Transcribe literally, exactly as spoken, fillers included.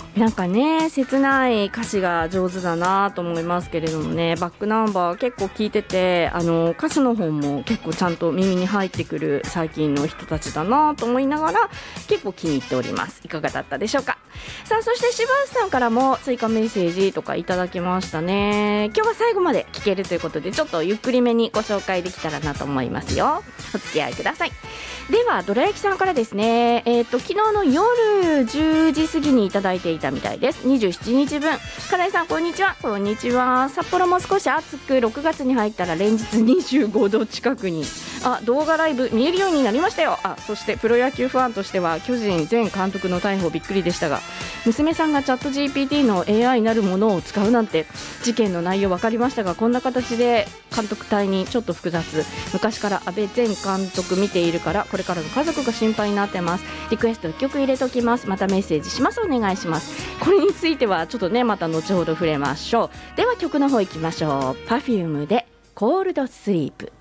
なんかね切ない歌詞が上手だなと思いますけれどもね、バックナンバー結構聞いてて、あの歌詞の方も結構ちゃんと耳に入ってくる最近の人たちだなと思いながら結構気に入っております。いかがだったでしょうか。さあそして柴田さんからも追加メッセージとかいただきましたね。今日は最後まで聞けるということでちょっとゆっくりめにご紹介できたらなと思いますよ。お付き合いください。ではどら焼きさんからですね、えー、と昨日の夜じゅうじ過ぎにいただいていたみたいです。にじゅうしちにちぶん。金井さんこんにちは。こんにちは。札幌も少し暑くろくがつに入ったら連日にじゅうごど近くに、あ動画ライブ見えるようになりましたよ。あそしてプロ野球ファンとしては巨人前監督の逮捕びっくりでしたが、娘さんがチャット ジーピーティー の エーアイ なるものを使うなんて、事件の内容分かりましたがこんな形で監督隊にちょっと複雑。昔から安倍前監督見ているからこれからの家族が心配になってます。リクエストいっきょく入れときます。またメッセージします。お願いします。これについてはちょっとねまた後ほど触れましょう。では曲の方いきましょう。 パフューム でコールドスリープ。